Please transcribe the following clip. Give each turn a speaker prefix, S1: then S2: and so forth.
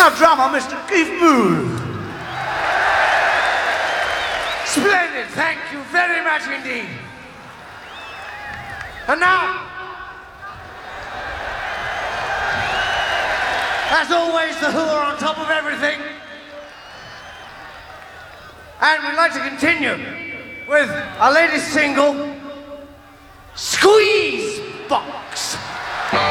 S1: Our drummer, Mr. Keith Moore.
S2: Splendid, thank you very much indeed. And now, as always, the Who are on top of everything. And we'd like to continue with our latest single, Squeeze Box.